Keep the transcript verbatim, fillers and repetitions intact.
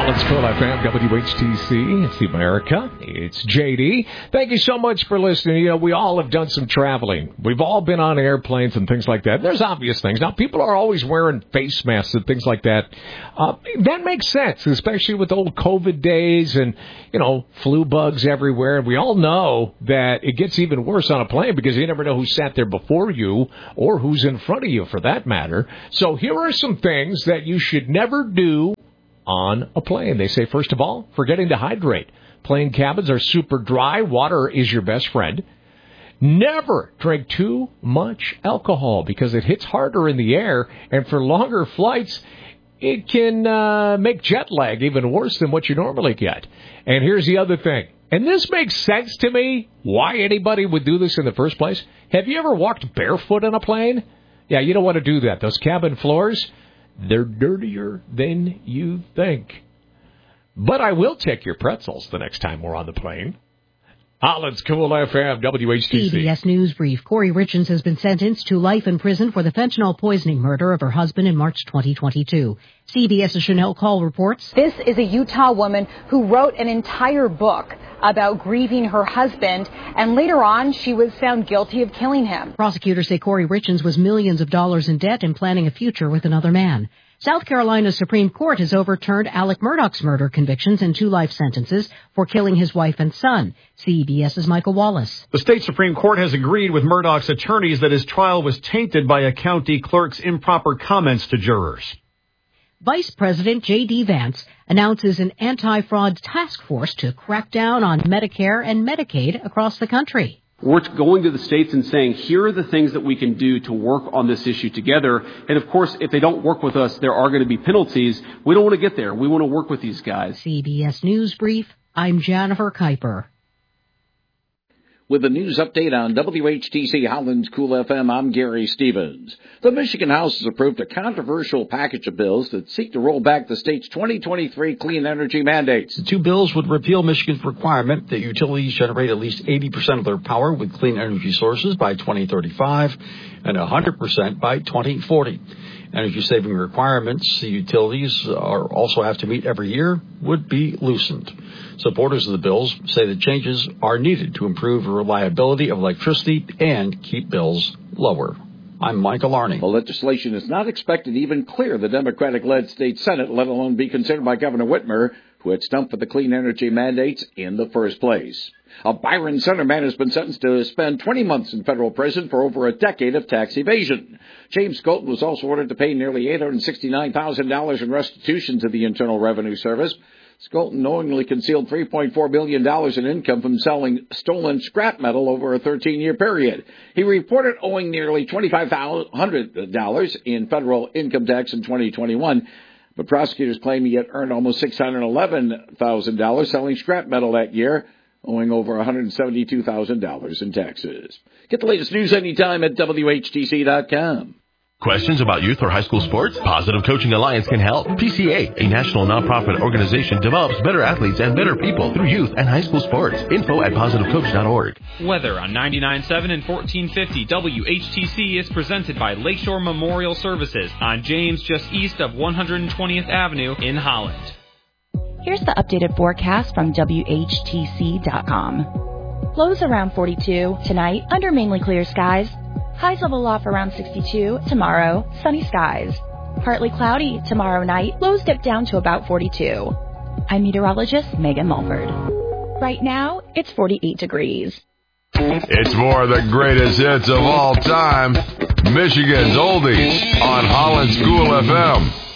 Holland's Cool F M, W H T C. It's the America. It's J D. Thank you so much for listening. You know, we all have done some traveling. We've all been on airplanes and things like that. There's obvious things. Now, people are always wearing face masks and things like that. Uh, that makes sense, especially with old COVID days and, you know, flu bugs everywhere. And we all know that it gets even worse on a plane because you never know who sat there before you or who's in front of you, for that matter. So here are some things that you should never do on a plane. They say, first of all, forgetting to hydrate. Plane cabins are super dry. Water is your best friend. Never drink too much alcohol because it hits harder in the air, and for longer flights, it can uh, make jet lag even worse than what you normally get. And here's the other thing, and this makes sense to me, why anybody would do this in the first place. Have you ever walked barefoot on a plane? Yeah, you don't want to do that. Those cabin floors, they're dirtier than you think. But I will take your pretzels the next time we're on the plane. Holland's Cool F M, W H T C. C B S News Brief. Corey Richens has been sentenced to life in prison for the fentanyl poisoning murder of her husband in March twenty twenty-two. CBS's Chanel Call reports. This is a Utah woman who wrote an entire book about grieving her husband, and later on she was found guilty of killing him. Prosecutors say Corey Richens was millions of dollars in debt and planning a future with another man. South Carolina's Supreme Court has overturned Alec Murdaugh's murder convictions and two life sentences for killing his wife and son. CBS's Michael Wallace. The state Supreme Court has agreed with Murdaugh's attorneys that his trial was tainted by a county clerk's improper comments to jurors. Vice President J D. Vance announces an anti-fraud task force to crack down on Medicare and Medicaid across the country. We're going to the states and saying, here are the things that we can do to work on this issue together. And, of course, if they don't work with us, there are going to be penalties. We don't want to get there. We want to work with these guys. C B S News Brief, I'm Jennifer Kuiper. With a news update on W H T C Holland's Cool F M, I'm Gary Stevens. The Michigan House has approved a controversial package of bills that seek to roll back the state's twenty twenty-three clean energy mandates. The two bills would repeal Michigan's requirement that utilities generate at least eighty percent of their power with clean energy sources by twenty thirty-five and one hundred percent by twenty forty. Energy-saving requirements the utilities are also have to meet every year would be loosened. Supporters of the bills say the changes are needed to improve the reliability of electricity and keep bills lower. I'm Michael Arney. The legislation is not expected to even clear the Democratic-led state Senate, let alone be considered by Governor Whitmer, who had stumped for the clean energy mandates in the first place. A Byron Center man has been sentenced to spend twenty months in federal prison for over a decade of tax evasion. James Colton was also ordered to pay nearly eight hundred sixty-nine thousand dollars in restitution to the Internal Revenue Service. Skolton knowingly concealed three point four billion dollars in income from selling stolen scrap metal over a thirteen-year period. He reported owing nearly twenty-five hundred dollars in federal income tax in twenty twenty-one, but prosecutors claim he had earned almost six hundred eleven thousand dollars selling scrap metal that year, owing over one hundred seventy-two thousand dollars in taxes. Get the latest news anytime at W H T C dot com. Questions about youth or high school sports? Positive Coaching Alliance can help. P C A, a national nonprofit organization, develops better athletes and better people through youth and high school sports. Info at positive coach dot org. Weather on ninety-nine point seven and fourteen fifty W H T C is presented by Lakeshore Memorial Services on James, just east of one hundred twentieth Avenue in Holland. Here's the updated forecast from W H T C dot com. Lows around forty-two. Tonight, under mainly clear skies. Highs level off around sixty-two. Tomorrow, sunny skies. Partly cloudy tomorrow night. Lows dip down to about forty-two. I'm meteorologist Megan Mulford. Right now, it's forty-eight degrees. It's more of the greatest hits of all time. Michigan's Oldies on Holland's Cool F M.